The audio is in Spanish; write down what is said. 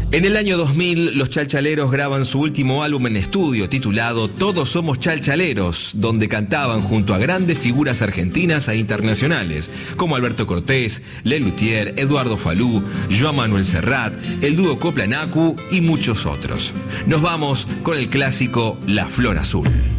En el año 2000, los Chalchaleros graban su último álbum en estudio, titulado Todos Somos Chalchaleros, donde cantaban junto a grandes figuras argentinas e internacionales, como Alberto Cortés, Lelutier, Eduardo Falú, Joan Manuel Serrat, el dúo Copla Nacu y muchos otros. Nos vamos con el clásico La Flor Azul.